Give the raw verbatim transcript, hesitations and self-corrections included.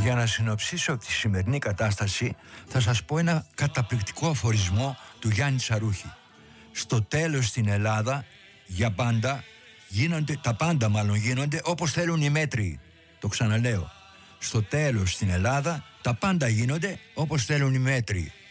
Για να συνοψίσω τη σημερινή κατάσταση, θα σας πω ένα καταπληκτικό αφορισμό του Γιάννη Τσαρούχη. Στο τέλος στην Ελλάδα, για πάντα, γίνονται, τα πάντα μάλλον γίνονται όπως θέλουν οι μέτριοι. Το ξαναλέω. Στο τέλος στην Ελλάδα, τα πάντα γίνονται όπως θέλουν οι μέτριοι.